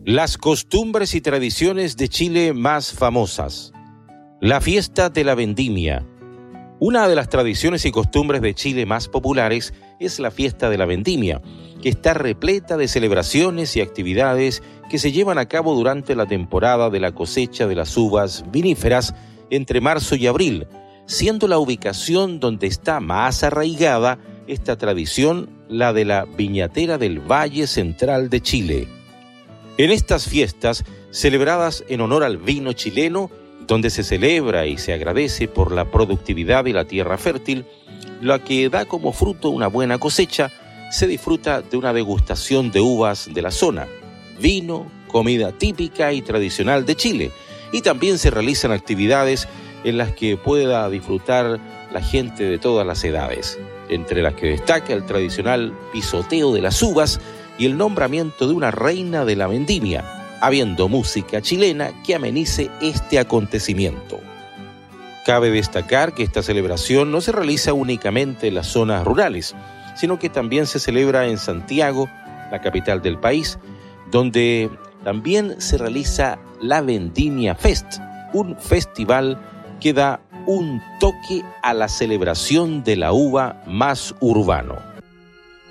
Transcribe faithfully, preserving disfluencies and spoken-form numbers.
Las costumbres y tradiciones de Chile más famosas. La fiesta de la vendimia. Una de las tradiciones y costumbres de Chile más populares es la fiesta de la vendimia, que está repleta de celebraciones y actividades que se llevan a cabo durante la temporada de la cosecha de las uvas viníferas entre marzo y abril, siendo la ubicación donde está más arraigada esta tradición la de la Viñatera del Valle Central de Chile. En estas fiestas, celebradas en honor al vino chileno, donde se celebra y se agradece por la productividad de la tierra fértil, la que da como fruto una buena cosecha, se disfruta de una degustación de uvas de la zona, vino, comida típica y tradicional de Chile, y también se realizan actividades en las que pueda disfrutar la gente de todas las edades, entre las que destaca el tradicional pisoteo de las uvas y el nombramiento de una reina de la vendimia, habiendo música chilena que amenice este acontecimiento. Cabe destacar que esta celebración no se realiza únicamente en las zonas rurales, sino que también se celebra en Santiago, la capital del país, donde también se realiza la Vendimia Fest, un festival que da un toque a la celebración de la uva más urbano.